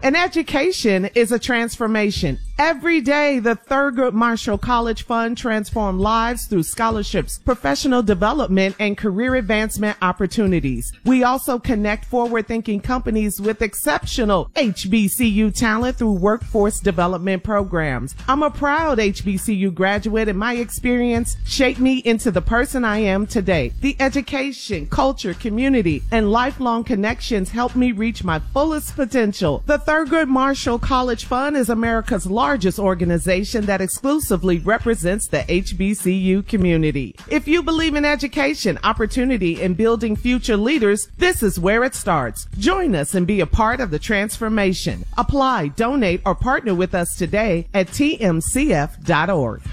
An education is a transformation. Every day, the Thurgood Marshall College Fund transforms lives through scholarships, professional development, and career advancement opportunities. We also connect forward-thinking companies with exceptional HBCU talent through workforce development programs. I'm a proud HBCU graduate, and my experience shaped me into the person I am today. The education, culture, community, and lifelong connections helped me reach my fullest potential. The Thurgood Marshall College Fund is America's largest organization that exclusively represents the HBCU community. If you believe in education, opportunity, and building future leaders, this is where it starts. Join us and be a part of the transformation. Apply, donate, or partner with us today at tmcf.org.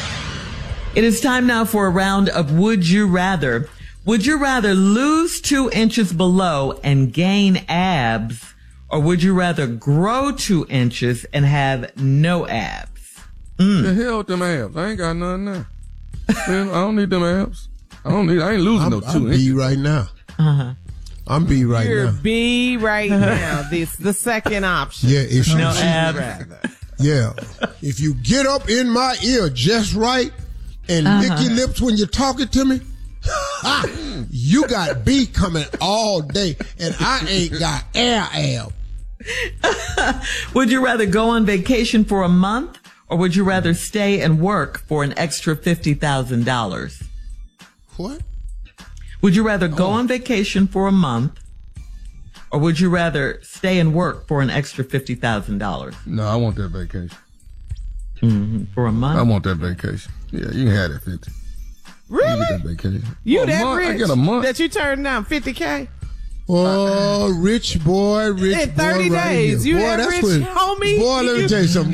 It is time now for a round of Would You Rather. Would you rather lose 2 inches below and gain abs, or would you rather grow 2 inches and have no abs? The hell with them abs. I ain't got none now. Man, I don't need them abs. I ain't losing no 2 I'm inches. B right now. I'm B right You're now. B right now. This the second option. Yeah, if No she, abs. yeah. If you get up in my ear just right and lick your lips when you're talking to me, you got B coming all day, and I ain't got ab. Would you rather go on vacation for a month, or would you rather stay and work for an extra $50,000? What? Would you rather go on vacation for a month, or would you rather stay and work for an extra $50,000? No, I want that vacation. For a month? I want that vacation. Yeah, you can have that 50. Really? You get that vacation. You For a that month, rich I get a month. that you turned down $50K Oh, rich boy, in 30 boy right days. here. You Boy, that that's rich, when- homie? Boy, let me tell you something.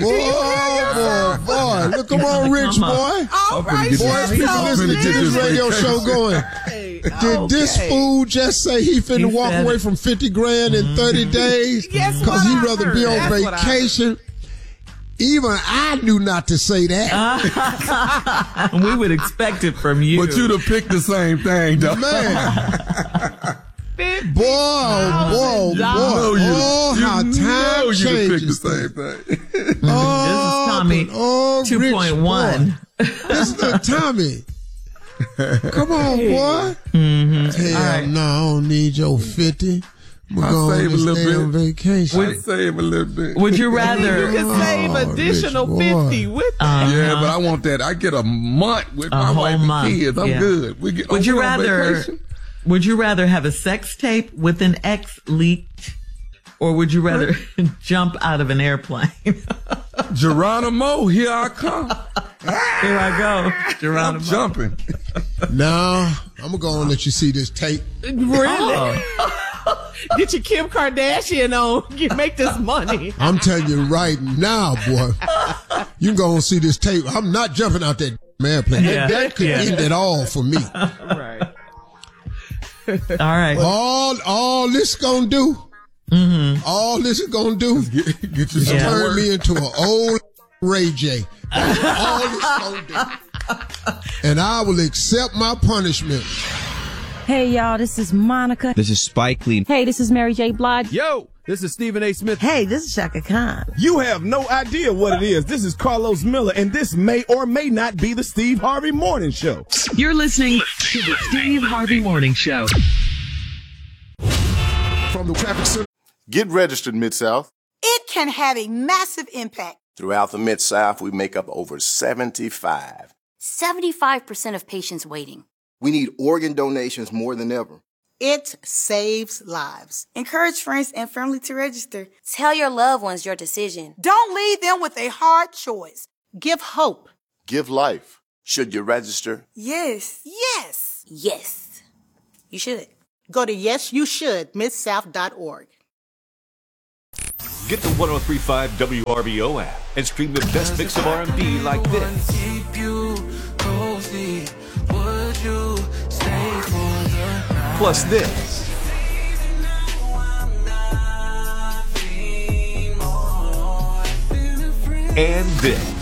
Boy, look, come on, rich boy. All right, get Boy, this- people I'm listen to finna get this this radio vacation. show going. Did this fool just say he finna He walk said away it. from 50 grand in 30 days? Guess Because what he'd I rather heard? be on That's what I heard. vacation. Even I knew not to say that. We would expect it from you. But you'd have picked the same thing, though. Man, $50,000. boy, oh, how time know you'd have picked the changes. same thing. Oh, Tommy, but, oh, rich 2.1. boy. This is the Tommy. Come on, boy. Hell right. no, I don't need your 50. I'm I going save a on this little damn bit. vacation. I save a little bit. Would you rather? You can save Oh, additional rich boy. 50 with that. Yeah, but I want that. I get a month with my whole wife and month, kids. I'm yeah. good. Would you rather? Would you rather have a sex tape with an ex leaked, or would you rather jump out of an airplane? Geronimo, here I come. Here I go, I'm Geronimo. jumping. Now, I'm going to go on and let you see this tape. Really? Get your Kim Kardashian on. You make this money. I'm telling you right now, boy. You can go and see this tape. I'm not jumping out that airplane. Yeah. That could end it all for me. Right. All right. All this gonna do, all this is gonna do Get your is Yeah. turn me into an old Ray J. That's all this gonna do. And I will accept my punishment. Hey y'all, this is Monica. This is Spike Lee. Hey, this is Mary J. Blige. Yo, this is Stephen A. Smith. Hey, this is Shaka Khan. You have no idea what it is. This is Carlos Miller, and this may or may not be the Steve Harvey Morning Show. You're listening to the Steve Harvey Morning Show. From the traffic center. Get registered, Mid-South. It can have a massive impact. Throughout the Mid-South, we make up over 75. 75% of patients waiting. We need organ donations more than ever. It saves lives. Encourage friends and family to register. Tell your loved ones your decision. Don't leave them with a hard choice. Give hope. Give life. Should you register? Yes. Yes. Yes, you should. Go to yesyoushouldmidsouth.org. Get the 103.5 WRBO app and stream the best mix of R&B like this. Plus this. And this.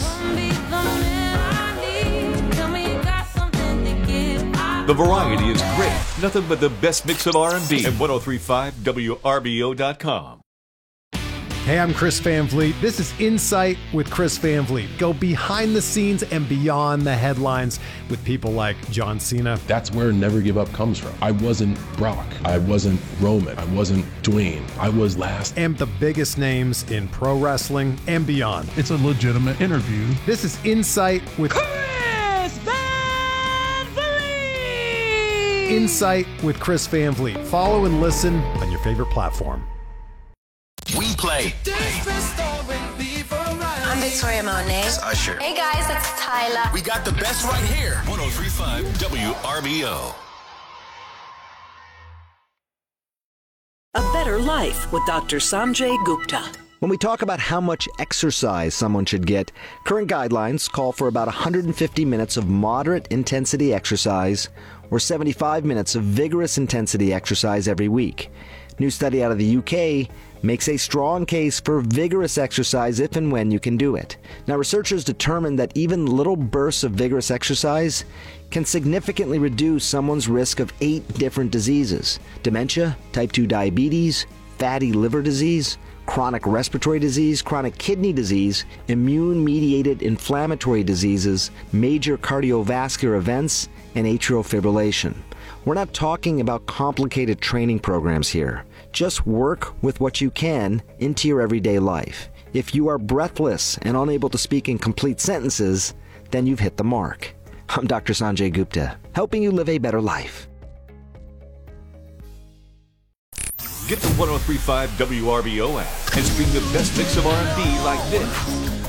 The variety is great. Nothing but the best mix of R&B at 103.5 WRBO.com. Hey, I'm Chris Van Vliet. This is Insight with Chris Van Vliet. Go behind the scenes and beyond the headlines with people like John Cena. That's where Never Give Up comes from. I wasn't Brock. I wasn't Roman. I wasn't Dwayne. I was last. And the biggest names in pro wrestling and beyond. It's a legitimate interview. This is Insight with Chris Van Vliet! Insight with Chris Van Vliet. Follow and listen on your favorite platform. We play. I'm Victoria Monet. It's Usher. Hey guys, it's Tyler. We got the best right here. 103.5 WRBO. A Better Life with Dr. Sanjay Gupta. When we talk about how much exercise someone should get, current guidelines call for about 150 minutes of moderate intensity exercise or 75 minutes of vigorous intensity exercise every week. New study out of the UK makes a strong case for vigorous exercise if and when you can do it. Now, researchers determined that even little bursts of vigorous exercise can significantly reduce someone's risk of 8 different diseases: dementia, type 2 diabetes, fatty liver disease, chronic respiratory disease, chronic kidney disease, immune-mediated inflammatory diseases, major cardiovascular events, and atrial fibrillation. We're not talking about complicated training programs here. Just work with what you can into your everyday life. If you are breathless and unable to speak in complete sentences, then you've hit the mark. I'm Dr. Sanjay Gupta, helping you live a better life. Get the 103.5 WRBO app and stream the best mix of R&B like this.